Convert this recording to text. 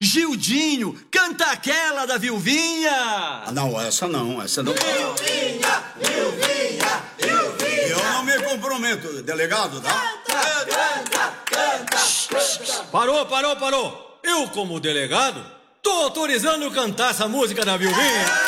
Gildinho, canta aquela da Vilvinha! Ah, não, essa não. Vilvinha, Vilvinha, Vilvinha! Eu não me comprometo, delegado, tá? Canta! Parou! Eu, como delegado, tô autorizando cantar essa música da Vilvinha!